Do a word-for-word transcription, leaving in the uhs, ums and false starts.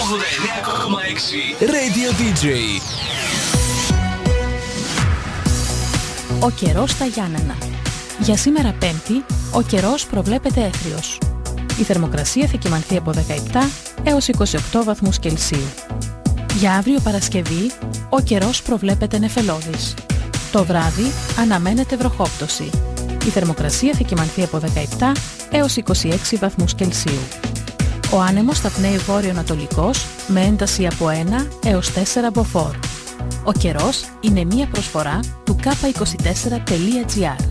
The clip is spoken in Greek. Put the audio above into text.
ογδόντα εννέα κόμμα έξι Radio ντι τζέι. Ο καιρός στα Γιάννενα. Για σήμερα Πέμπτη, ο καιρός προβλέπεται έθριος. Η θερμοκρασία θα κυμανθεί από δεκαεπτά έως είκοσι οκτώ βαθμούς Κελσίου. Για αύριο Παρασκευή, ο καιρός προβλέπεται νεφελώδης. Το βράδυ αναμένεται βροχόπτωση. Η θερμοκρασία θα κυμανθεί από δεκαεπτά έως είκοσι έξι βαθμούς Κελσίου. Ο άνεμος θα πνέει βόρειο-ανατολικός με ένταση από ένα έως τέσσερα μποφόρ. Ο καιρός είναι μία προσφορά του κάπα είκοσι τέσσερα τελεία τζι άρ.